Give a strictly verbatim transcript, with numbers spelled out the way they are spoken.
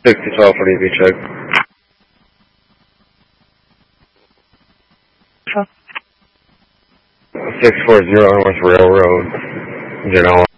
six to twelve for the check. Sure. six forty North Railroad, Genoa.